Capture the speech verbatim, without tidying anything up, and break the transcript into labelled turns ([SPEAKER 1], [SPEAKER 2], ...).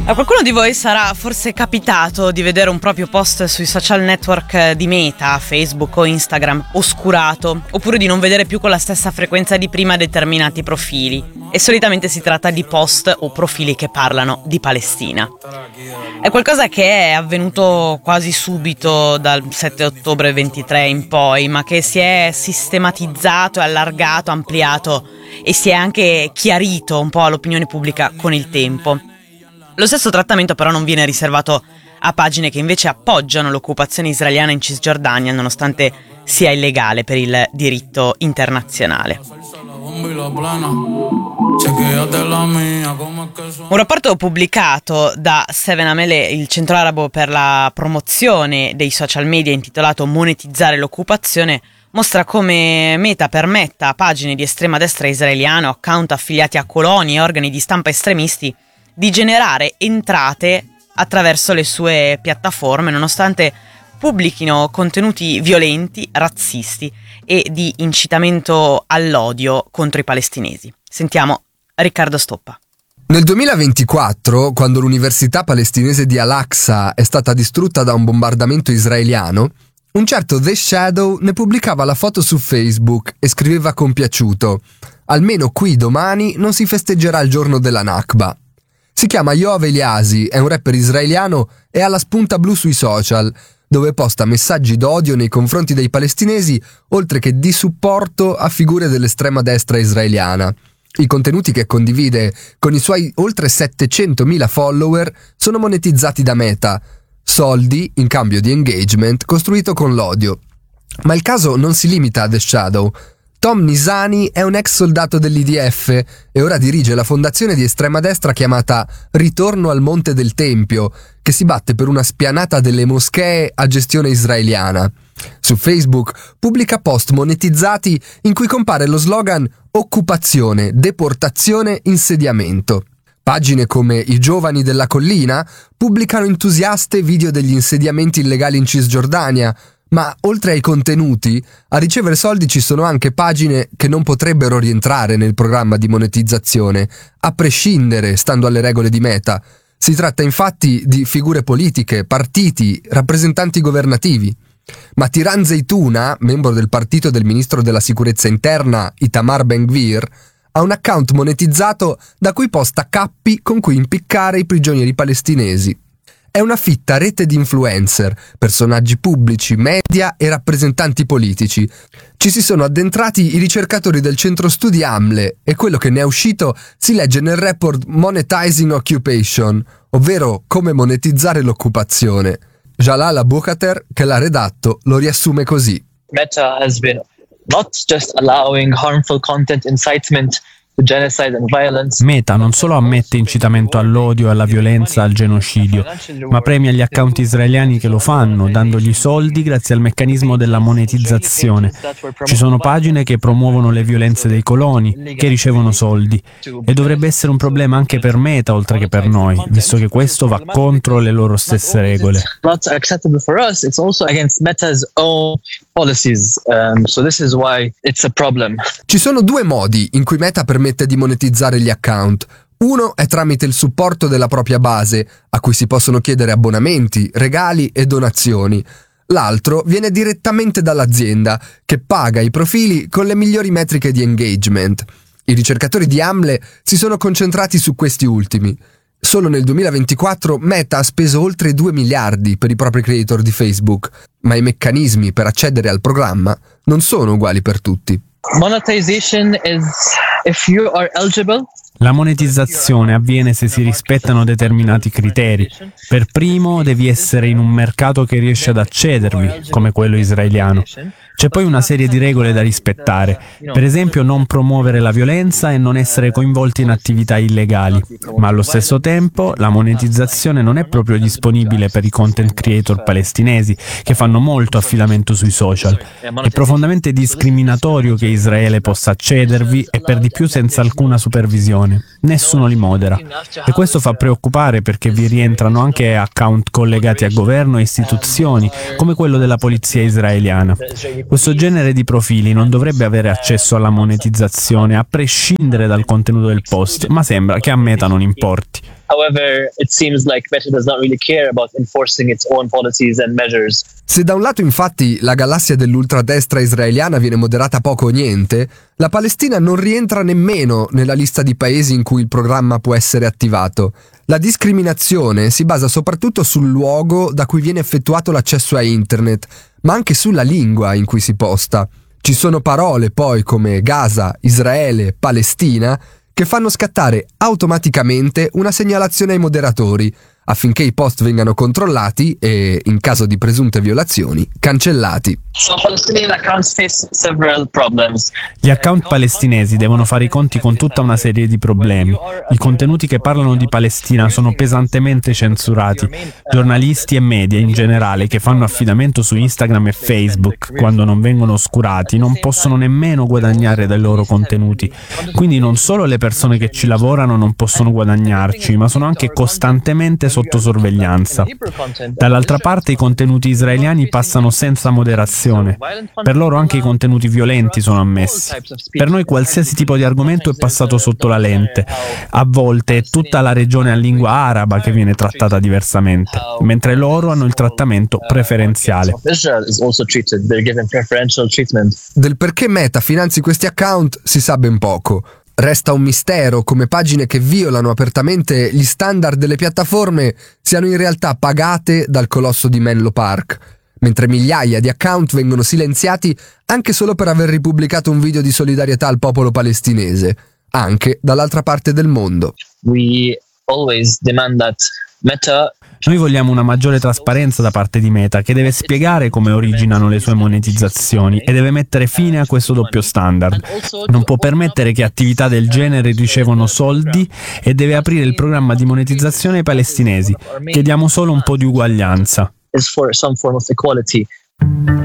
[SPEAKER 1] A qualcuno di voi sarà forse capitato di vedere un proprio post sui social network di Meta, Facebook o Instagram, oscurato, oppure di non vedere più con la stessa frequenza di prima determinati profili. E solitamente si tratta di post o profili che parlano di Palestina. È qualcosa che è avvenuto quasi subito dal sette ottobre ventitré in poi, ma che si è sistematizzato, allargato, ampliato e si è anche chiarito un po' all'opinione pubblica con il tempo. Lo stesso trattamento però non viene riservato a pagine che invece appoggiano l'occupazione israeliana in Cisgiordania, nonostante sia illegale per il diritto internazionale. Un rapporto pubblicato da Seven Amelee, il centro arabo per la promozione dei social media, intitolato Monetizzare l'occupazione, mostra come Meta permetta a pagine di estrema destra israeliana o account affiliati a colonie e organi di stampa estremisti di generare entrate attraverso le sue piattaforme, nonostante pubblichino contenuti violenti, razzisti e di incitamento all'odio contro i palestinesi. Sentiamo Riccardo Stoppa.
[SPEAKER 2] Nel duemilaventiquattro, quando l'università palestinese di Al-Aqsa è stata distrutta da un bombardamento israeliano, un certo The Shadow ne pubblicava la foto su Facebook e scriveva compiaciuto: almeno qui domani non si festeggerà il giorno della Nakba. Si chiama Yoav Eliasi, è un rapper israeliano e ha la spunta blu sui social, dove posta messaggi d'odio nei confronti dei palestinesi, oltre che di supporto a figure dell'estrema destra israeliana. I contenuti che condivide con i suoi oltre settecentomila follower sono monetizzati da Meta, soldi in cambio di engagement costruito con l'odio. Ma il caso non si limita a The Shadow. Tom Nisani è un ex soldato dell'I D F e ora dirige la fondazione di estrema destra chiamata Ritorno al Monte del Tempio, che si batte per una spianata delle moschee a gestione israeliana. Su Facebook pubblica post monetizzati in cui compare lo slogan Occupazione, deportazione, insediamento. Pagine come I Giovani della Collina pubblicano entusiaste video degli insediamenti illegali in Cisgiordania, ma oltre ai contenuti, a ricevere soldi ci sono anche pagine che non potrebbero rientrare nel programma di monetizzazione, a prescindere, stando alle regole di Meta. Si tratta infatti di figure politiche, partiti, rappresentanti governativi. Ma Tiran Zeituna, membro del partito del ministro della sicurezza interna Itamar Ben-Gvir, ha un account monetizzato da cui posta cappi con cui impiccare i prigionieri palestinesi. È una fitta rete di influencer, personaggi pubblici, media e rappresentanti politici. Ci si sono addentrati i ricercatori del centro studi Amle e quello che ne è uscito si legge nel report Monetizing Occupation, ovvero come monetizzare l'occupazione. Jalal Abukhater, che l'ha redatto, lo riassume così.
[SPEAKER 3] Meta has been not just allowing harmful content, incitement,
[SPEAKER 4] Meta non solo ammette incitamento all'odio, alla violenza, al genocidio, ma premia gli account israeliani che lo fanno, dandogli soldi grazie al meccanismo della monetizzazione. Ci sono pagine che promuovono le violenze dei coloni, che ricevono soldi. E dovrebbe essere un problema anche per Meta, oltre che per noi, visto che questo va contro le loro stesse regole.
[SPEAKER 2] Ci sono due modi in cui Meta permette di monetizzare gli account. Uno è tramite il supporto della propria base, a cui si possono chiedere abbonamenti, regali e donazioni. L'altro viene direttamente dall'azienda, che paga i profili con le migliori metriche di engagement. I ricercatori di Amle si sono concentrati su questi ultimi. Solo nel duemilaventiquattro Meta ha speso oltre due miliardi per i propri creator di Facebook, ma i meccanismi per accedere al programma non sono uguali per tutti.
[SPEAKER 3] Monetization is if you are eligible.
[SPEAKER 4] La monetizzazione avviene se si rispettano determinati criteri. Per primo, devi essere in un mercato che riesce ad accedervi, come quello israeliano. C'è poi una serie di regole da rispettare, per esempio non promuovere la violenza e non essere coinvolti in attività illegali, ma allo stesso tempo la monetizzazione non è proprio disponibile per i content creator palestinesi, che fanno molto affidamento sui social. È profondamente discriminatorio che Israele possa accedervi e per di più senza alcuna supervisione. Nessuno li modera. E questo fa preoccupare perché vi rientrano anche account collegati a governo e istituzioni, come quello della polizia israeliana. Questo genere di profili non dovrebbe avere accesso alla monetizzazione a prescindere dal contenuto del post, ma sembra che a Meta non importi.
[SPEAKER 3] However, it seems like Meta does not really care about enforcing its own policies and measures.
[SPEAKER 2] Se da un lato infatti la galassia dell'ultradestra israeliana viene moderata poco o niente, la Palestina non rientra nemmeno nella lista di paesi in cui il programma può essere attivato. La discriminazione si basa soprattutto sul luogo da cui viene effettuato l'accesso a internet, ma anche sulla lingua in cui si posta. Ci sono parole poi come Gaza, Israele, Palestina, che fanno scattare automaticamente una segnalazione ai moderatori, affinché i post vengano controllati e, in caso di presunte violazioni, cancellati.
[SPEAKER 3] So Palestinian accounts face several problems.
[SPEAKER 4] Gli account palestinesi devono fare i conti con tutta una serie di problemi. I contenuti che parlano di Palestina sono pesantemente censurati. Giornalisti e media in generale che fanno affidamento su Instagram e Facebook, quando non vengono oscurati, non possono nemmeno guadagnare dai loro contenuti. Quindi non solo le persone che ci lavorano non possono guadagnarci, ma sono anche costantemente sotto sorveglianza. Dall'altra parte i contenuti israeliani passano senza moderazione. Per loro anche i contenuti violenti sono ammessi. Per noi qualsiasi tipo di argomento è passato sotto la lente. A volte è tutta la regione a lingua araba che viene trattata diversamente, mentre loro hanno il trattamento preferenziale.
[SPEAKER 2] Del perché Meta finanzi questi account si sa ben poco. Resta un mistero come pagine che violano apertamente gli standard delle piattaforme siano in realtà pagate dal colosso di Menlo Park, mentre migliaia di account vengono silenziati anche solo per aver ripubblicato un video di solidarietà al popolo palestinese, anche dall'altra parte del mondo.
[SPEAKER 3] We always demand that Meta
[SPEAKER 4] Noi vogliamo una maggiore trasparenza da parte di Meta, che deve spiegare come originano le sue monetizzazioni e deve mettere fine a questo doppio standard. Non può permettere che attività del genere ricevono soldi e deve aprire il programma di monetizzazione ai palestinesi. Chiediamo solo un po' di uguaglianza.
[SPEAKER 3] is for some form of equality.